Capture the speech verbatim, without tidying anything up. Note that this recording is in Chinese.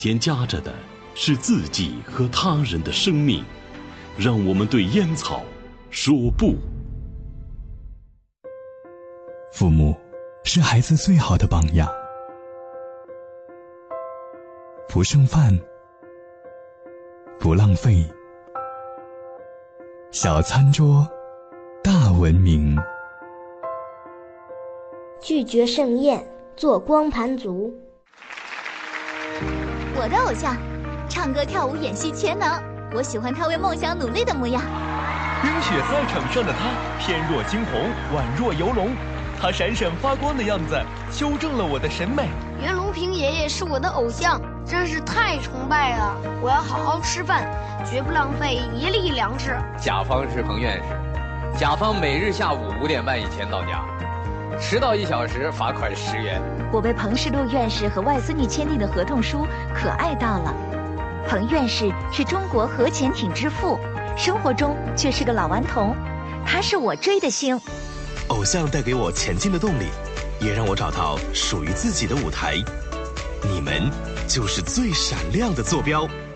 添加着的是自己和他人的生命，让我们对烟草说不。 父母是孩子最好的榜样，不剩饭，不浪费，小餐桌，大文明。 拒绝盛宴，做光盘族。 我的偶像，唱歌跳舞演戏全能，我喜欢他为梦想努力的模样。 冰雪赛场上的他，翩若惊鸿，宛若游龙，他闪闪发光的样子，修正了我的审美。 袁隆平爷爷是我的偶像，真是太崇拜了！我要好好吃饭，绝不浪费一粒粮食。 甲方是彭院士，甲方每日下午五点半以前到家，迟到一小时罚款十元。 我被彭世禄院士和外孙女签订的合同书可爱到了。彭院士是中国核潜艇之父，生活中却是个老顽童，他是我追的星。 偶像带给我前进的动力，也让我找到属于自己的舞台。你们就是最闪亮的坐标。